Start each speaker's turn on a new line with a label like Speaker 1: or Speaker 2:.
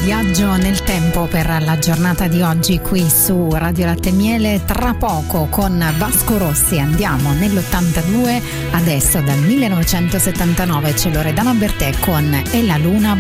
Speaker 1: viaggio nel tempo per la giornata di oggi qui su Radio Latte e Miele. Tra poco con Vasco Rossi andiamo nell'82, adesso dal 1979 c'è Loredana Bertè con E la Luna